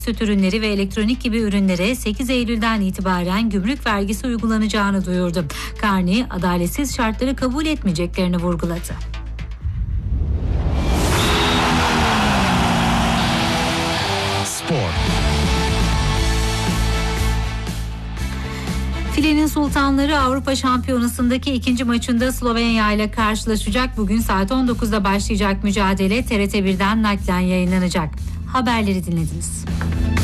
süt ürünleri ve elektronik gibi ürünlere 8 Eylül'den itibaren gümrük vergisi uygulanacağını duyurdu. Carney, adaletsiz şartları kabul etmeyeceklerini vurguladı. Spor. Filenin Sultanları Avrupa Şampiyonası'ndaki ikinci maçında Slovenya ile karşılaşacak. Bugün saat 19'da başlayacak mücadele TRT 1'den naklen yayınlanacak. Haberleri dinlediniz.